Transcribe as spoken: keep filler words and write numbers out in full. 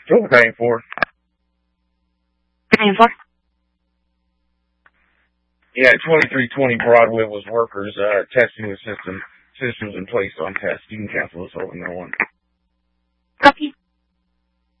What paying for? Paying for? Yeah, twenty-three twenty Broadway was workers uh, testing the system systems in place on test. You can cancel this over no one. Copy.